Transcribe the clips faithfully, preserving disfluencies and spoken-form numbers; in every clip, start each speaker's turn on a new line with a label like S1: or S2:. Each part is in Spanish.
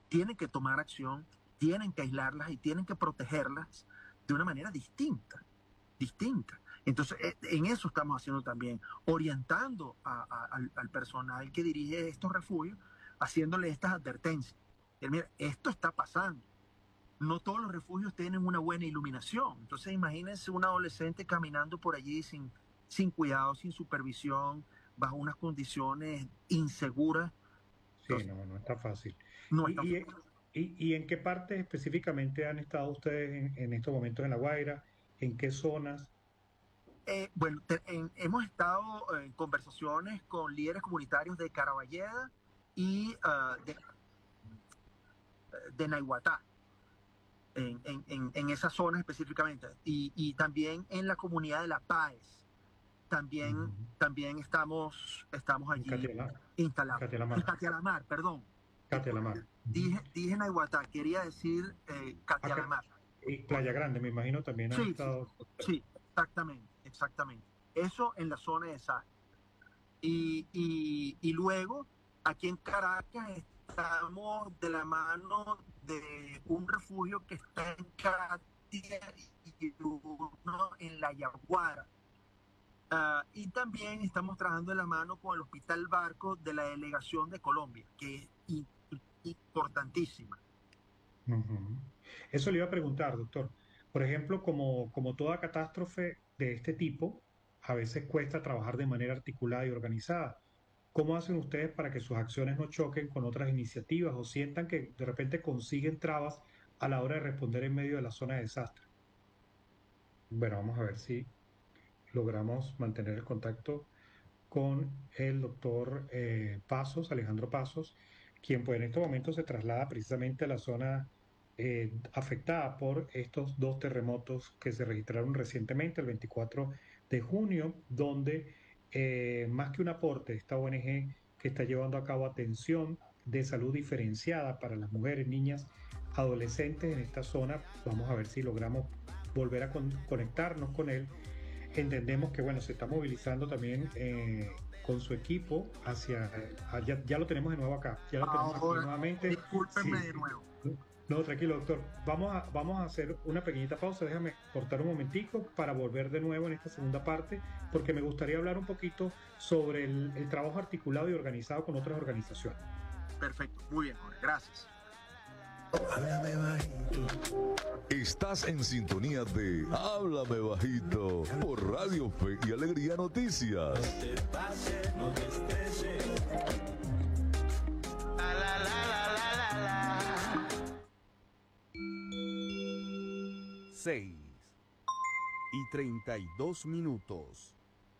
S1: tienen que tomar acción, tienen que aislarlas y tienen que protegerlas de una manera distinta, distinta. Entonces, en eso estamos haciendo también, orientando a, a, al, al personal que dirige estos refugios, haciéndole estas advertencias. Y mira, esto está pasando. No todos los refugios tienen una buena iluminación. Entonces, imagínense un adolescente caminando por allí sin, sin cuidado, sin supervisión, bajo unas condiciones inseguras.
S2: Sí, Entonces, no, no está fácil.
S1: No está
S2: ¿Y, y,
S1: fácil.
S2: y, y en qué parte específicamente han estado ustedes en, en estos momentos en La Guaira? ¿En qué zonas?
S1: Eh, bueno, te, en, hemos estado en conversaciones con líderes comunitarios de Caraballeda y uh, de, de Naiguatá, en, en, en, en esas zonas específicamente, y, y también en la comunidad de La Paz. También, uh -huh. también estamos, estamos allí instalados. En Catialamar, perdón.
S2: Catialamar.
S1: Dije, dije Naiguatá, quería decir eh, Catialamar.
S2: Y Playa Grande, me imagino, también han
S1: sí,
S2: estado.
S1: Sí, sí, exactamente, exactamente. Eso en la zona de Sá. Y, y, y luego, aquí en Caracas, estamos de la mano de un refugio que está en Catia y uno en La Yaguara. Uh, y también estamos trabajando de la mano con el Hospital Barco de la Delegación de Colombia, que es importantísima.
S2: Uh-huh. Eso le iba a preguntar, doctor. Por ejemplo, como, como toda catástrofe de este tipo, a veces cuesta trabajar de manera articulada y organizada. ¿Cómo hacen ustedes para que sus acciones no choquen con otras iniciativas o sientan que de repente consiguen trabas a la hora de responder en medio de la zona de desastre? Bueno, vamos a ver si logramos mantener el contacto con el doctor eh, Pasos, Alejandro Pasos, quien pues en este momento se traslada precisamente a la zona eh, afectada por estos dos terremotos que se registraron recientemente, el veinticuatro de junio, donde eh, más que un aporte, esta O N G que está llevando a cabo atención de salud diferenciada para las mujeres, niñas, adolescentes en esta zona, vamos a ver si logramos volver a con conectarnos con él. Entendemos que bueno, se está movilizando también eh, con su equipo hacia, ah, ya, ya lo tenemos de nuevo acá, ya lo tenemos
S1: Ahora,
S2: aquí nuevamente.
S1: Discúlpenme
S2: Sí.
S1: de nuevo.
S2: No, tranquilo, doctor. Vamos a, vamos a hacer una pequeñita pausa. Déjame cortar un momentico para volver de nuevo en esta segunda parte, porque me gustaría hablar un poquito sobre el, el trabajo articulado y organizado con otras organizaciones.
S1: Perfecto, muy bien, Jorge. Gracias.
S3: Háblame bajito.
S4: Estás en sintonía de Háblame Bajito por Radio Fe y Alegría Noticias.
S3: No te pases, no te estreses. La, la, la, la, la, la.
S5: seis y treinta y dos minutos.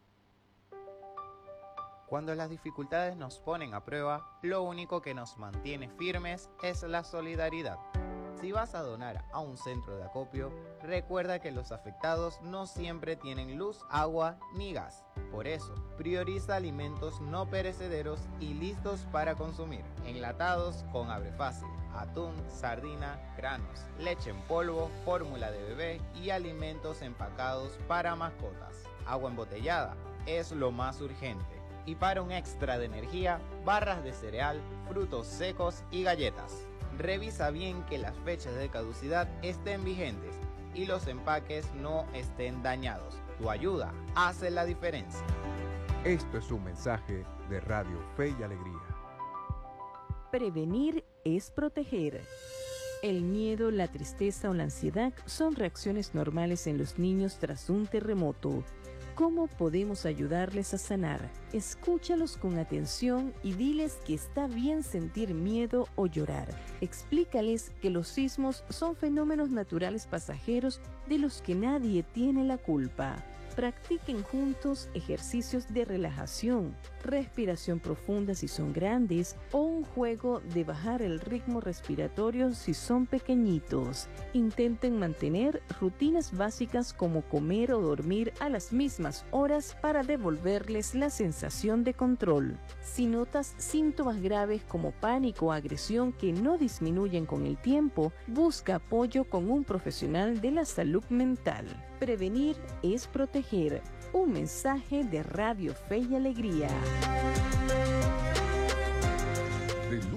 S6: Cuando las dificultades nos ponen a prueba, lo único que nos mantiene firmes es la solidaridad. Si vas a donar a un centro de acopio, recuerda que los afectados no siempre tienen luz, agua ni gas. Por eso, prioriza alimentos no perecederos y listos para consumir, enlatados con abre fácil, atún, sardina, granos, leche en polvo, fórmula de bebé y alimentos empacados para mascotas. Agua embotellada es lo más urgente. Y para un extra de energía, barras de cereal, frutos secos y galletas. Revisa bien que las fechas de caducidad estén vigentes y los empaques no estén dañados. Tu ayuda hace la diferencia.
S5: Esto es un mensaje de Radio Fe y Alegría.
S7: Prevenir es proteger. El miedo, la tristeza o la ansiedad son reacciones normales en los niños tras un terremoto. ¿Cómo podemos ayudarles a sanar? Escúchalos con atención y diles que está bien sentir miedo o llorar. Explícales que los sismos son fenómenos naturales pasajeros de los que nadie tiene la culpa. Practiquen juntos ejercicios de relajación, respiración profunda si son grandes o un juego de bajar el ritmo respiratorio si son pequeñitos. Intenten mantener rutinas básicas como comer o dormir a las mismas horas para devolverles la sensación de control. Si notas síntomas graves como pánico o agresión que no disminuyen con el tiempo, busca apoyo con un profesional de la salud mental. Prevenir es proteger. Un mensaje de Radio Fe y Alegría.
S4: De lunes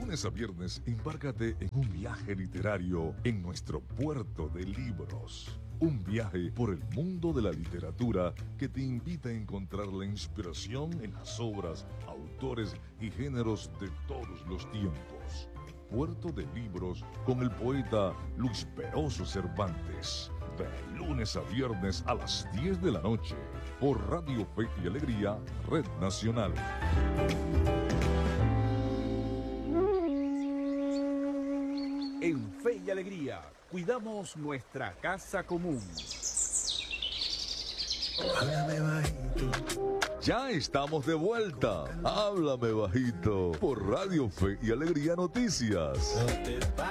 S4: lunes a viernes, embárcate en un viaje literario en nuestro puerto de libros. Un viaje por el mundo de la literatura que te invita a encontrar la inspiración en las obras, autores y géneros de todos los tiempos. Puerto de Libros con el poeta Luis Peroso Cervantes. De lunes a viernes a las diez de la noche por Radio Fe y Alegría, Red Nacional.
S8: En Fe y Alegría, cuidamos nuestra casa común.
S3: Háblame bajito.
S4: Ya estamos de vuelta. Háblame bajito por Radio Fe y Alegría Noticias.
S3: No te